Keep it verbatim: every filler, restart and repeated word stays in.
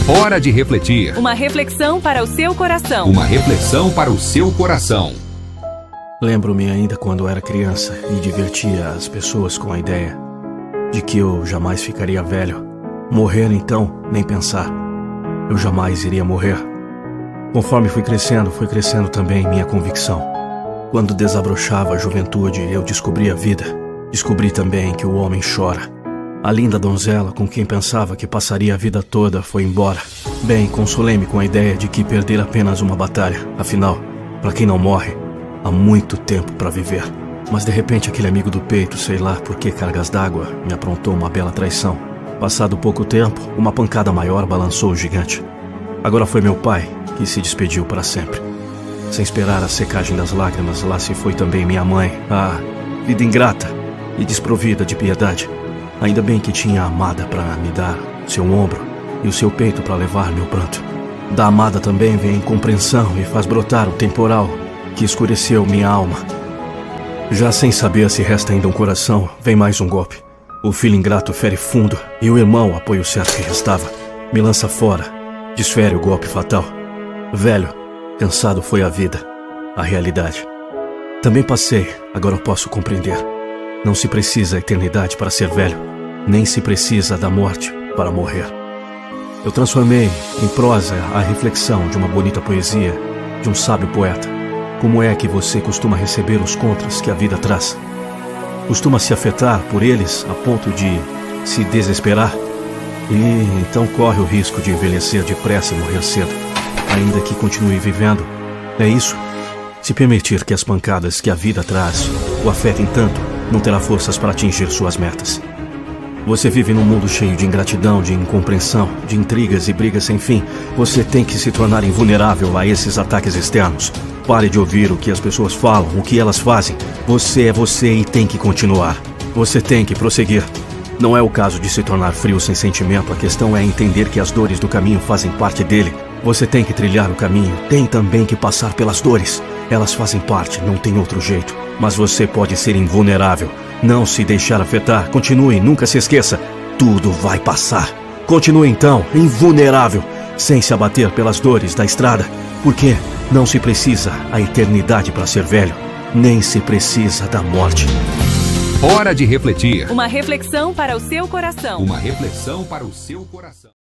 Hora de refletir. Uma reflexão para o seu coração. Uma reflexão para o seu coração. Lembro-me ainda quando era criança e divertia as pessoas com a ideia de que eu jamais ficaria velho. Morrer então, nem pensar. Eu jamais iria morrer. Conforme fui crescendo, foi crescendo também minha convicção. Quando desabrochava a juventude, eu descobri a vida. Descobri também que o homem chora. A linda donzela com quem pensava que passaria a vida toda foi embora. Bem, consolei-me com a ideia de que perder apenas uma batalha. Afinal, para quem não morre, há muito tempo para viver. Mas de repente aquele amigo do peito, sei lá por que cargas d'água, me aprontou uma bela traição. Passado pouco tempo, uma pancada maior balançou o gigante. Agora foi meu pai que se despediu para sempre. Sem esperar a secagem das lágrimas, lá se foi também minha mãe. Ah, vida ingrata e desprovida de piedade. Ainda bem que tinha a amada para me dar seu ombro e o seu peito para levar meu pranto. Da amada também vem incompreensão e faz brotar o temporal que escureceu minha alma. Já sem saber se resta ainda um coração, vem mais um golpe. O filho ingrato fere fundo e o irmão, apoio o certo que restava, me lança fora, desfere o golpe fatal. Velho, cansado foi a vida, a realidade. Também passei, agora eu posso compreender. Não se precisa a eternidade para ser velho, nem se precisa da morte para morrer. Eu transformei em prosa a reflexão de uma bonita poesia, de um sábio poeta. Como é que você costuma receber os contras que a vida traz? Costuma se afetar por eles a ponto de se desesperar? E então corre o risco de envelhecer depressa e morrer cedo, ainda que continue vivendo. É isso? Se permitir que as pancadas que a vida traz o afetem tanto, não terá forças para atingir suas metas. Você vive num mundo cheio de ingratidão, de incompreensão, de intrigas e brigas sem fim. Você tem que se tornar invulnerável a esses ataques externos. Pare de ouvir o que as pessoas falam, o que elas fazem. Você é você e tem que continuar. Você tem que prosseguir. Não é o caso de se tornar frio sem sentimento. A questão é entender que as dores do caminho fazem parte dele. Você tem que trilhar o caminho. Tem também que passar pelas dores. Elas fazem parte, não tem outro jeito. Mas você pode ser invulnerável. Não se deixar afetar. Continue, nunca se esqueça. Tudo vai passar. Continue então, invulnerável, sem se abater pelas dores da estrada. Porque não se precisa a eternidade para ser velho. Nem se precisa da morte. Hora de refletir. Uma reflexão para o seu coração. Uma reflexão para o seu coração.